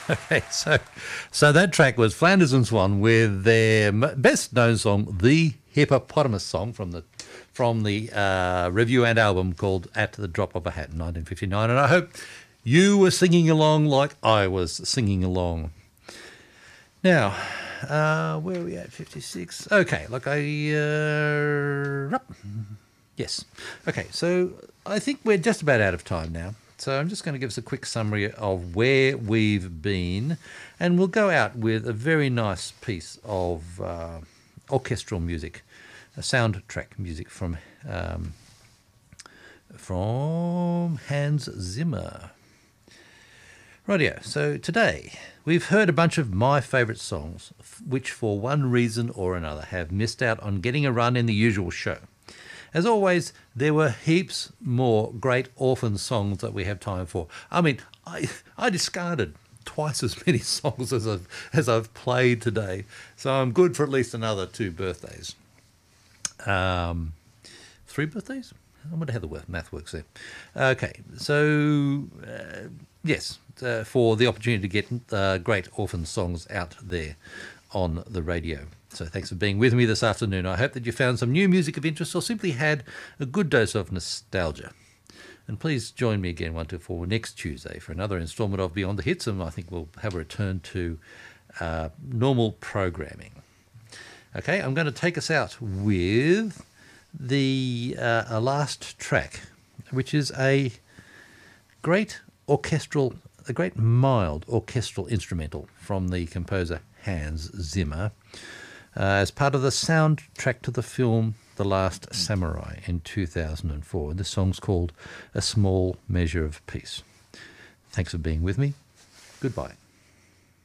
Okay, so that track was Flanders and Swan with their best known song, The Hippopotamus Song, from the review and album called At the Drop of a Hat in 1959. And I hope you were singing along like I was singing along. Now, where are we at? 56. Okay, yes. Okay, so I think we're just about out of time now. So I'm just going to give us a quick summary of where we've been, and we'll go out with a very nice piece of orchestral music, a soundtrack music from Hans Zimmer. Rightio, so today we've heard a bunch of my favourite songs which for one reason or another have missed out on getting a run in the usual show. As always, there were heaps more great orphan songs that we have time for. I mean, I discarded twice as many songs as I've played today, so I'm good for at least another 2 birthdays. 3 birthdays? I wonder how the math works there. Okay, so yes, for the opportunity to get great orphan songs out there on the radio. So thanks for being with me this afternoon. I hope that you found some new music of interest or simply had a good dose of nostalgia. And please join me again 1 to 4 next Tuesday for another instalment of Beyond the Hits, and I think we'll have a return to normal programming. Okay, I'm going to take us out with the last track, which is a great mild orchestral instrumental from the composer Hans Zimmer, as part of the soundtrack to the film The Last Samurai in 2004. This song's called A Small Measure of Peace. Thanks for being with me. Goodbye.